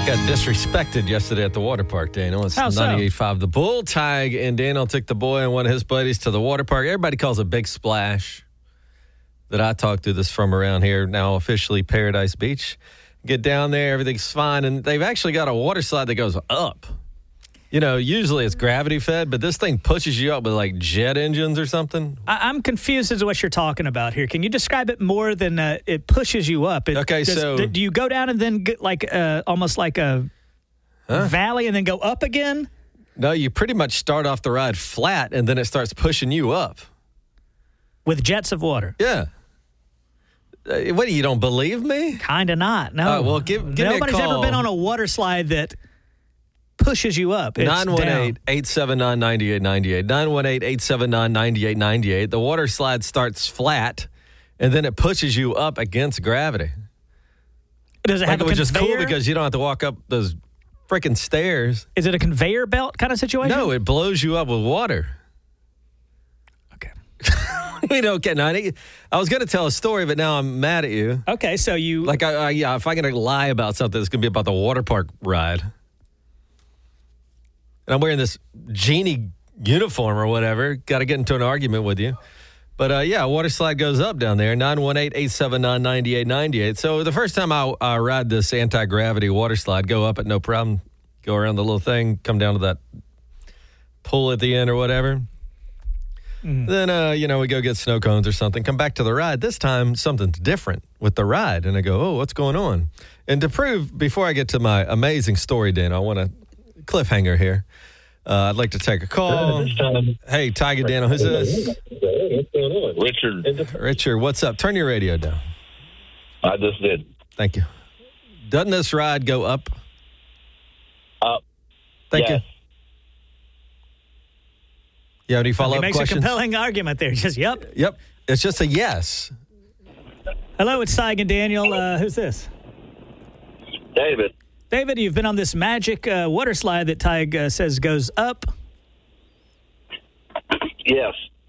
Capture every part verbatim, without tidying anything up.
Got disrespected yesterday at the water park, Daniel. It's How so? ninety-eight point five The Bull. Tig and Daniel took the boy and one of his buddies to the water park. Everybody calls it Big Splash that I talked to this from around here, now officially Paradise Beach. Get down there, everything's fine. And they've actually got a water slide that goes up. You know, usually it's gravity fed, but this thing pushes you up with like jet engines or something. I- I'm confused as to what you're talking about here. Can you describe it more than uh, it pushes you up? It, Okay, does, so- do, do you go down and then get like uh, almost like a Huh? valley and then go up again? No, you pretty much start off the ride flat and then it starts pushing you up. With jets of water? Yeah. Uh, what, you don't believe me? Kind of not. No. Oh, well, give- give me a Nobody's ever call. been on a water slide that pushes you up. It's nine one eight, down. eight seven nine, nine eight nine eight. nine one eight, eight seven nine, nine eight nine eight. The water slide starts flat, and then it pushes you up against gravity. Does it Like have it a was just cool conveyor? because you don't have to walk up those freaking stairs. Is it a conveyor belt kind of situation? No, it blows you up with water. Okay. We don't get ninety. I was going to tell a story, but now I'm mad at you. Okay, so you... Like, I, I, yeah, if I'm going to lie about something, it's going to be about the water park ride. And I'm wearing this genie uniform or whatever. Got to get into an argument with you. But, uh, yeah, water slide goes up down there, nine one eight, eight seven nine, nine eight nine eight. So the first time I, I ride this anti-gravity water slide, go up it, no problem. Go around the little thing, come down to that pool at the end or whatever. Mm. Then, uh, you know, we go get snow cones or something, come back to the ride. This time, something's different with the ride. And I go, oh, what's going on? And to prove, before I get to my amazing story, Dan, I want a cliffhanger here. Uh, I'd like to take a call. Hey, Tiger Daniel, who's this? What's going on? Richard. Richard, what's up? Turn your radio down. I just did. Thank you. Doesn't this ride go up? Up. Thank Yes. you. You have any He follow-up makes questions? a compelling argument there. Just, yep. Yep. It's just a yes. Hello, it's Tig and Daniel. Uh, who's this? David. David, you've been on this magic uh, water slide that Tig uh, says goes up. Yes.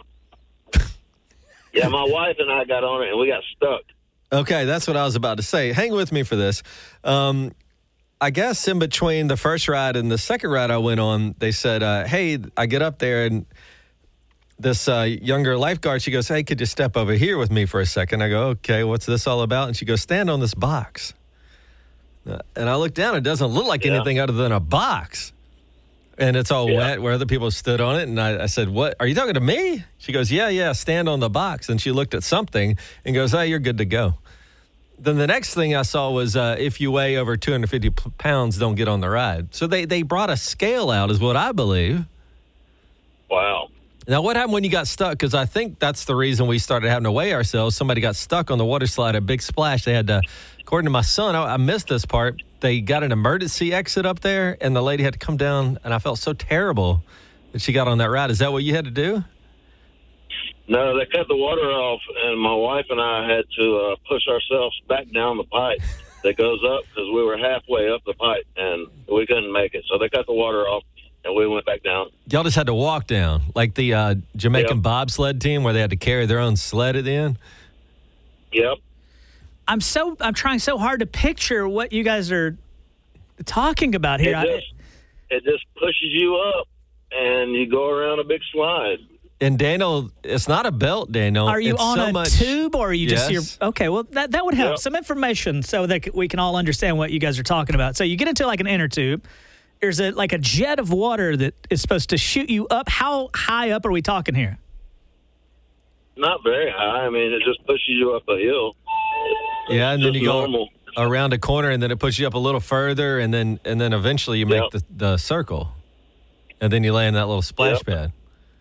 Yeah, my wife and I got on it, and we got stuck. Okay, that's what I was about to say. Hang with me for this. Um, I guess in between the first ride and the second ride I went on, they said, uh, hey, I get up there and this uh, younger lifeguard, she goes, hey, could you step over here with me for a second? I go, okay, what's this all about? And she goes, stand on this box. Uh, and I look down, it doesn't look like Yeah. anything other than a box. And it's all Yeah. wet where other people stood on it. And I, I said, what, are you talking to me? She goes, yeah, yeah, stand on the box. And she looked at something and goes, hey, you're good to go. Then the next thing I saw was uh, if you weigh over two hundred fifty pounds, don't get on the ride. So they, they brought a scale out is what I believe. Wow. Now, what happened when you got stuck? Because I think that's the reason we started having to weigh ourselves. Somebody got stuck on the water slide at Big Splash. They had to, according to my son, I, I missed this part. They got an emergency exit up there, and the lady had to come down, and I felt so terrible that she got on that ride. Is that what you had to do? No, they cut the water off, and my wife and I had to uh, push ourselves back down the pipe that goes up because we were halfway up the pipe, and we couldn't make it. So they cut the water off, and we went back down. Y'all just had to walk down, like the uh, Jamaican Yep. bobsled team where they had to carry their own sled at the end? Yep. I'm so I'm trying so hard to picture what you guys are talking about here. It I- just, it just pushes you up, and you go around a big slide. And Daniel, it's not a belt, Daniel. Are you It's on so a much, tube or are you just Yes. your okay? Well, that that would help. Yep. Some information so that we can all understand what you guys are talking about. So you get into like an inner tube. There's a like a jet of water that is supposed to shoot you up. How high up are we talking here? Not very high. I mean, it just pushes you up a hill. Yeah, and then Just you go normal. around a corner, and then it pushes you up a little further, and then and then eventually you make Yep. the, the circle, and then you lay in that little splash Yep. pad.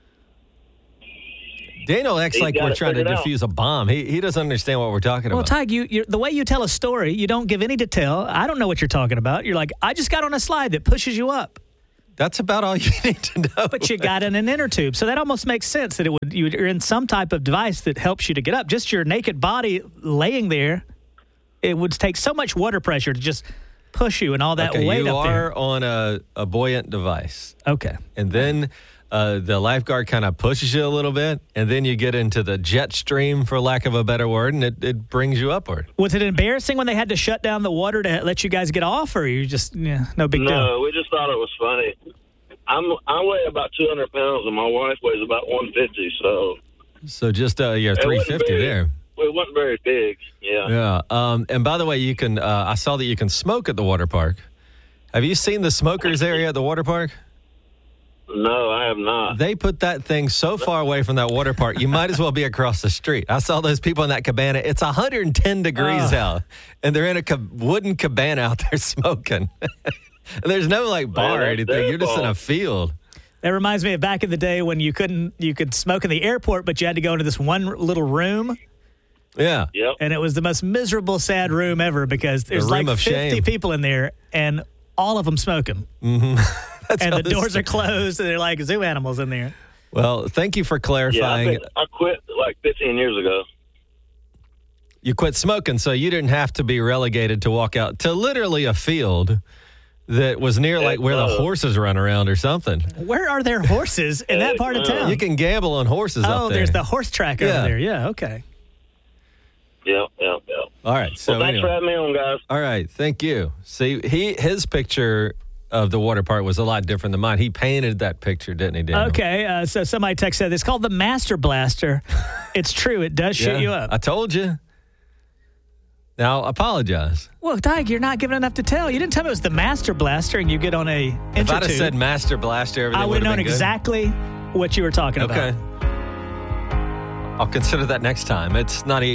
Daniel acts He's like got we're it trying to figured out. defuse a bomb. He he doesn't understand what we're talking Well, about. Tig, you you're, the way you tell a story, you don't give any detail. I don't know what you're talking about. You're like, I just got on a slide that pushes you up, That's about all you need to know. but you got in an inner tube. So that almost makes sense that it would you're in some type of device that helps you to get up. Just your naked body laying there, it would take so much water pressure to just push you and all that okay, weight you up are there. on a, a buoyant device. Okay. And then uh, the lifeguard kind of pushes you a little bit, and then you get into the jet stream, for lack of a better word, and it, it brings you upward. Was it embarrassing when they had to shut down the water to let you guys get off, or you just yeah, no big no, deal? No, we just thought it was funny. I'm I weigh about two hundred pounds, and my wife weighs about one fifty. So, so just uh, you're three fifty very, there. It wasn't very big. Yeah. Yeah. Um, and by the way, you can. Uh, I saw that you can smoke at the water park. Have you seen the smokers area at the water park? No, I have not. They put that thing so far away from that water park, you might as well be across the street. I saw those people in that cabana. It's one hundred ten degrees Oh. out, and they're in a ca- wooden cabana out there smoking. There's no like bar or that's anything. their You're just in a fault. field. That reminds me of back in the day when you couldn't you could smoke in the airport, but you had to go into this one little room, Yeah. Yep. and it was the most miserable, sad room ever because there's room like of fifty shame. people in there, and all of them smoking, That's and how the this- doors are closed, and they're like zoo animals in there. Well, thank you for Yeah, I, clarifying. think I quit like fifteen years ago. You quit smoking, so you didn't have to be relegated to walk out to literally a field that was near like where the Uh, horses run around or something. Where are there horses in that part of Uh, town? You can gamble on horses up oh, there. there's the horse track Yeah. over there. Yeah, okay. Yep, yep, yep. All right. So Well, thanks anyway. for having me on, guys. All right, thank you. See, he his picture of the water park was a lot different than mine. He painted that picture, didn't he, Daniel? Okay, uh, so somebody text said it's called the Master Blaster. It's true, it does Yeah, shoot you up. I told you. Now, apologize. Well, Doug, you're not giving enough to tell. You didn't tell me it was the Master Blaster, and you get on a If I'd have Intertube. said Master Blaster, everything I would have known been good. exactly what you were talking about. Okay. I'll consider that next time. It's ninety-eight